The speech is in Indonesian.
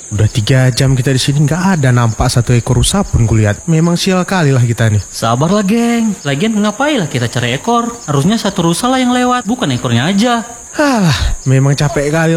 Udah 3 jam kita di sini nggak ada nampak satu ekor rusa pun kulihat. Memang sial kali lah kita nih. Sabarlah geng, lagian ngapain lah kita cari ekor? Harusnya satu rusa lah yang lewat, bukan ekornya aja. Memang capek kali